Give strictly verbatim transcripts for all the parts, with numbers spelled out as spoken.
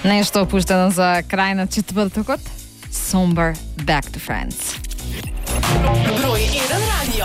Нешто опуштено за крај на четвртокот. Somber Back to Friends. Број еден радио.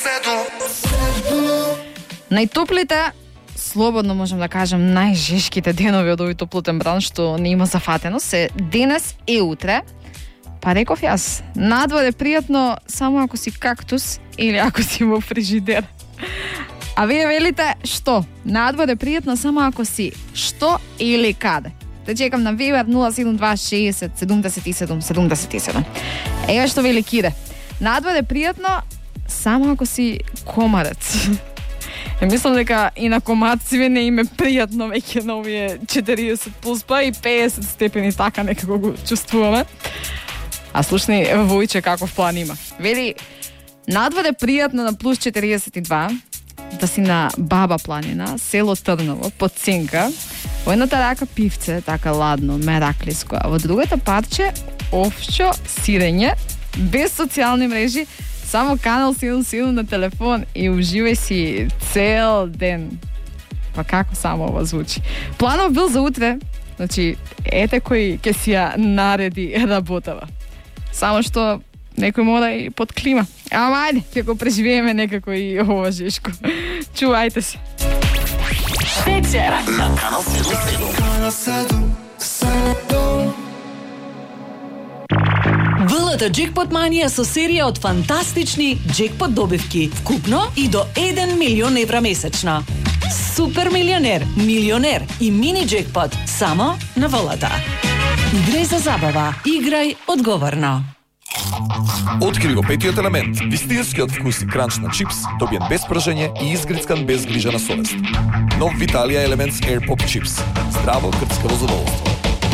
Најтоплите, слободно можам да кажам, најжешките денови од овој топлотен бран што не има зафатено се денес и утре. Па реков јас, надвор е пријатно само ако си кактус или ако си во фрижидер. А вие велите што? Надвор е пријатно само ако си што или каде? Те чекам на Viber нула седум два шеесет седумдесет и седум седумдесет и седум. Ева што вели Кире. Надвор е пријатно само ако си комарец. Е, мислам дека и на комарциве не им е пријатно веќе на овие четириесет плюс па и пеесет степени, така некако го чувствуваме. А слушни, Војче каков план има. Вели, надвор е пријатно на плюс четириесет и два, да си на Баба планина, село Трново, под Цинка, во едната рака пивце, така ладно, мераклиско, а во другата парче овчо сирење, без социјални мрежи, само канал седум седум на телефон и уживај си цел ден. Па како само ова звучи. Планов бил за утре, значи, ете кој ќе си ја нареди работава. Само што некој мора и под клима. Ама ајде, ќе го преживееме некако и ова жешко. Чувајте се. Вечер на канал седум седум. ВЛТ Джекпот Манија со серија од фантастични джекпот добивки, вкупно и до еден милион евра месечно. Супер милионер, милионер и мини джекпот само на ВЛТ. Играј за забава, играј одговорно. Откри го петиот елемент, вистинскиот вкус и кранч на чипс, добиен без пражење и изгрицкан без грижа на совест. Нов Виталија Elements Air Pop Chips. Здраво крцкаво задоволство.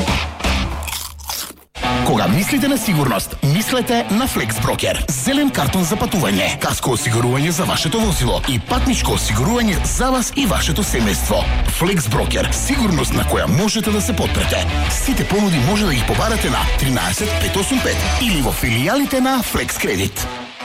Кога мислите на сигурност, мислете на FlexBroker. Зелен картон за патување, каско осигурување за вашето возило и патничко осигурување за вас и вашето семејство. FlexBroker, сигурност на која можете да се подпрете. Сите понуди може да ги побарате на тринаесет пет осум пет или во филијалите на Flex Credit.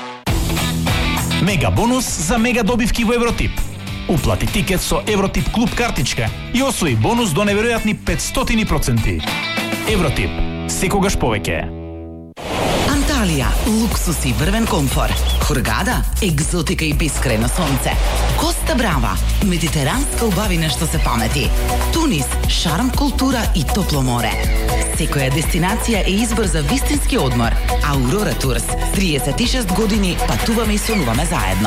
Мега бонус за мега добивки во Евротип. Уплати тикет со Евротип клуб картичка и освои бонус до неверојатни петстотини проценти. Евротип. Секогаш повеќе. Анталија, луксус и врвен комфор. Хургада, екзотика и бескрајно сонце. Коста Брава, медитеранска убавина што се памети. Тунис, шарм, култура и топло море. Секоја дестинација е избор за вистински одмор. Аурора Турс, триесет и шест години патуваме и сонуваме заедно.